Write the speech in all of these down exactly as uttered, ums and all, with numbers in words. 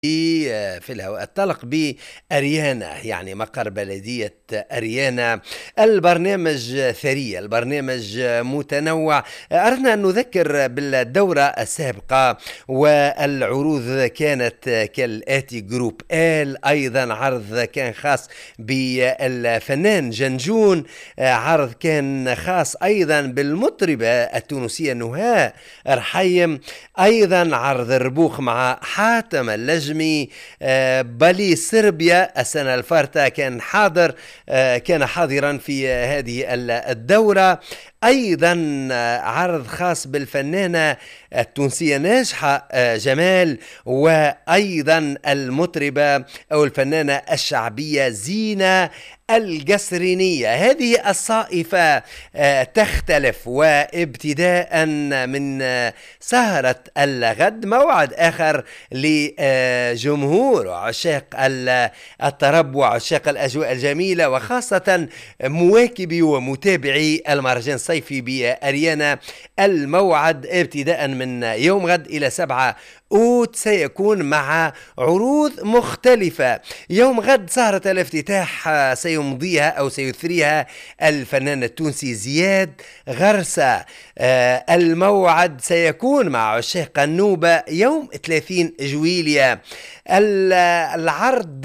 في الهواء الطلق بأريانا، يعني مقر بلدية أريانا. البرنامج ثري، البرنامج متنوع. أردنا أن نذكر بالدورة السابقة والعروض كانت كالآتي: جروب آل، أيضا عرض كان خاص بالفنان جنجون، عرض كان خاص أيضا بالمطربة التونسية نهاء رحيم، أيضا عرض الربوخ مع حاتم اللجمي. بالي صربيا السنة الفارطة كان حاضر كان حاضرا في هذه الدورة. أيضا عرض خاص بالفنانة التونسية ناجحة جمال، وأيضا المطربة أو الفنانة الشعبية زينة القسرينية. هذه الصائفة تختلف، وابتداء من سهرة الغد موعد آخر لجمهور وعشاق الطرب وعشاق الأجواء الجميلة، وخاصة مواكبي ومتابعي المهرجان الصيفي بأريانا. الموعد ابتداء من يوم غد إلى سبعة أوت سيكون مع عروض مختلفة. يوم غد سهرة الافتتاح سيمضيها أو سيثريها الفنان التونسي زياد غرسة. آه الموعد سيكون مع عشاق النوبة يوم ثلاثين جويلية. العرض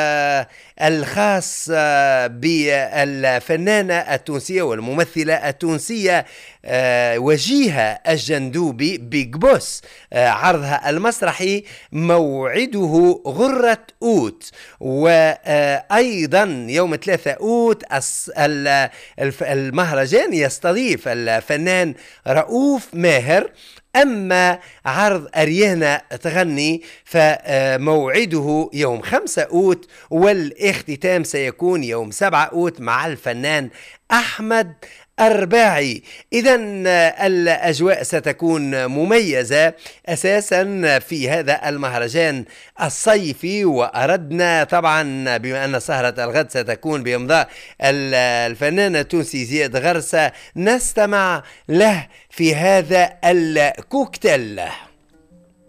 الخاص بالفنانة التونسية والممثلة التونسية وجيهة الجندوبي بيج بوس، عرضها المسرحي موعده غرة أوت. وأيضا يوم ثلاثة أوت المهرجان يستضيف الفنان رؤوف ماهر. أما عرض أريانا تغني فموعده يوم خمسة أوت، والاختتام سيكون يوم سبعة أوت مع الفنان أحمد أرباعي. إذن الأجواء ستكون مميزة أساسا في هذا المهرجان الصيفي. وأردنا طبعا بما أن سهرة الغد ستكون بإمضاء الفنان التونسي زياد غرسة نستمع له في هذا الكوكتيل.